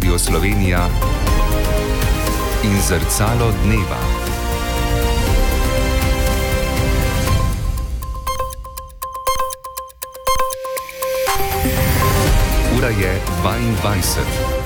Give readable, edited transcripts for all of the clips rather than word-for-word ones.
Radio Slovenija in Zrcalo dneva. Ura je 22.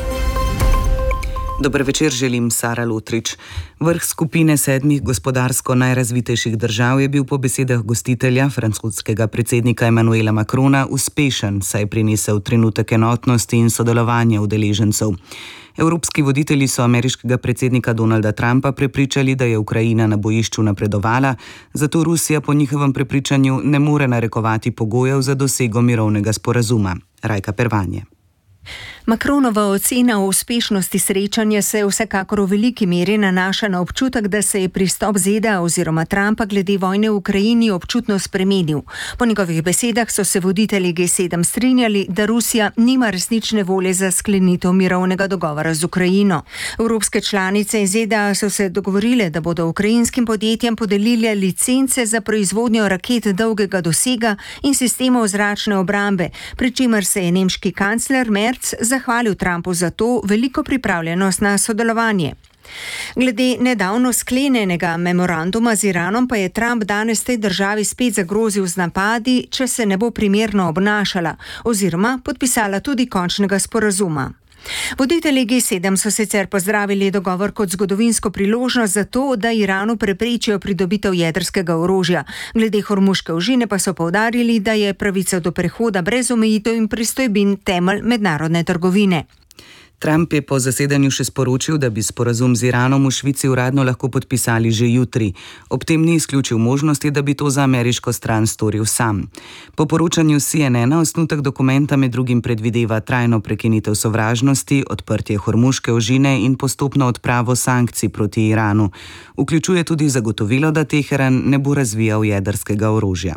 Dober večer, želim Sara Lotrič. Vrh skupine 7 gospodarsko najrazvitejših držav je bil po besedah gostitelja, francoskega predsednika Emmanuela Macrona, uspešen, saj je prinesel trenutek enotnosti in sodelovanja udeležencev. Evropski voditelji so ameriškega predsednika Donalda Trumpa prepričali, da je Ukrajina na bojišču napredovala, zato Rusija po njihovem prepričanju ne more narekovati pogojev za dosego mirovnega sporazuma. Rajka Pervanje. Macronova ocena o uspešnosti srečanja se vsekakor v veliki meri nanaša na občutek, da se je pristop ZDA oziroma Trumpa glede vojne v Ukrajini občutno spremenil. Po njegovih besedah so se voditelji G7 strinjali, da Rusija nima resnične volje za sklenitev mirovnega dogovora z Ukrajino. Evropske članice in ZDA so se dogovorile, da bodo ukrajinskim podjetjem podelile licence za proizvodnjo raket dolgega dosega in sistemov zračne obrambe, pri čemer se je nemški kancler Merz zahvalil Trumpu za to veliko pripravljenost na sodelovanje. Glede nedavno sklenjenega memoranduma z Iranom pa je Trump danes tej državi spet zagrozil z napadi, če se ne bo primerno obnašala oziroma podpisala tudi končnega sporazuma. Voditelji G7 so sicer pozdravili dogovor kot zgodovinsko priložnost za to, da Iranu preprečijo pridobitev jedrskega orožja. Glede Hormuške ožine pa so poudarili, da je pravica do prehoda brez omejitev in pristojbin temelj mednarodne trgovine. Trump je po zasedanju še sporočil, da bi sporazum z Iranom v Švici uradno lahko podpisali že jutri. Ob tem ni izključil možnosti, da bi to za ameriško stran storil sam. Po poročanju CNN osnutek dokumenta med drugim predvideva trajno prekinitev sovražnosti, odprtje Hormuške ožine in postopno odpravo sankcij proti Iranu. Vključuje tudi zagotovilo, da Teheran ne bo razvijal jedrskega orožja.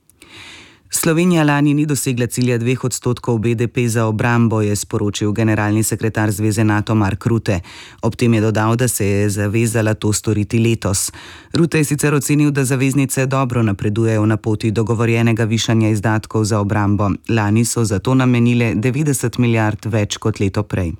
Slovenija lani ni dosegla cilja 2% BDP za obrambo, je sporočil generalni sekretar Zveze NATO Mark Rutte. Ob tem je dodal, da se je zavezala to storiti letos. Rutte je sicer ocenil, da zaveznice dobro napredujejo na poti dogovorjenega višanja izdatkov za obrambo. Lani so za to namenile 90 milijard več kot leto prej.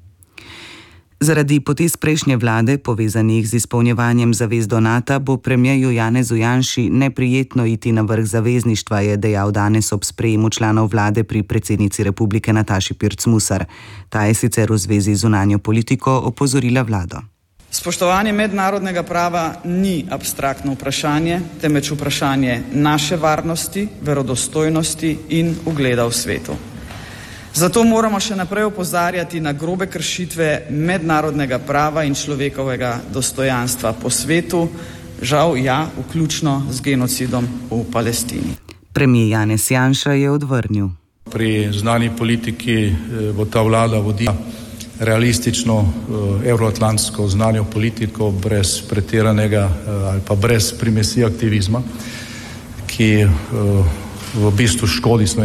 Zaradi potez prejšnje vlade, povezanih z izpolnjevanjem zavez do NATO, bo premierju Janezu Janši neprijetno iti na vrh zavezništva, je dejal danes ob sprejemu članov vlade pri predsednici republike Nataši Pirc Musar. Ta je sicer v zvezi z zunanjo politiko opozorila vlado. Spoštovanje mednarodnega prava ni abstraktno vprašanje, temveč vprašanje naše varnosti, verodostojnosti in ugleda v svetu. Zato moramo še naprej opozarjati na grobe kršitve mednarodnega prava in človekovega dostojanstva po svetu, žal vključno z genocidom v Palestini. Premier Janez Janša je odvrnil. Pri zunanji politiki bo ta vlada vodila realistično evroatlantsko zunanjo politiko brez pretiranega ali pa brez primesi aktivizma, ki v bistvu škodi